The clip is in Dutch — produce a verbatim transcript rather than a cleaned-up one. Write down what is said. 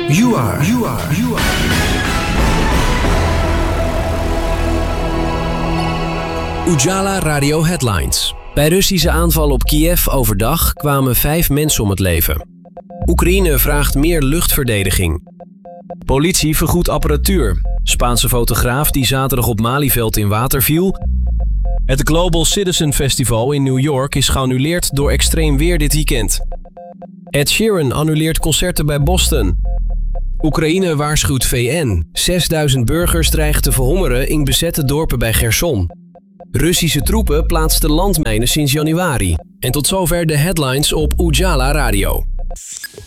You are, you are, you are. Ujala Radio Headlines. Bij Russische aanval op Kiev overdag kwamen vijf mensen om het leven. Oekraïne vraagt meer luchtverdediging. Politie vergoedt apparatuur. Spaanse fotograaf die zaterdag op Malieveld in water viel. Het Global Citizen Festival in New York is geannuleerd door extreem weer dit weekend. Ed Sheeran annuleert concerten bij Boston. Oekraïne waarschuwt V N. zesduizend burgers dreigen te verhongeren in bezette dorpen bij Gerson. Russische troepen plaatsten landmijnen sinds januari. En tot zover de headlines op Ujala Radio.